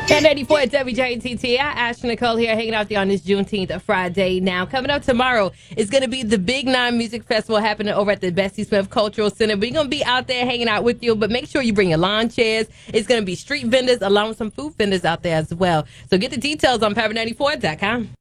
1084 at WJTT. Ashley Nicole here, hanging out with you on this Juneteenth Friday. Now, coming up tomorrow is going to be the Big Nine Music Festival happening over at the Bessie Smith Cultural Center. We're going to be out there hanging out with you, but make sure you bring your lawn chairs. It's going to be street vendors along with some food vendors out there as well. So get the details on Power94.com.